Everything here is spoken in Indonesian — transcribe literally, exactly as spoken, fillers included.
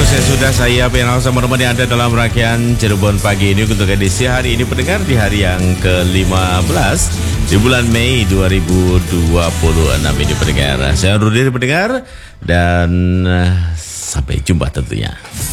Seterusnya sudah saya Pianal sama menemani Anda dalam rangkaian Cirebon Pagi ini untuk edisi hari ini pendengar di hari yang ke lima belas di bulan Mei dua ribu dua puluh enam ini pendengar. Saya Rudi pendengar dan uh, sampai jumpa tentunya.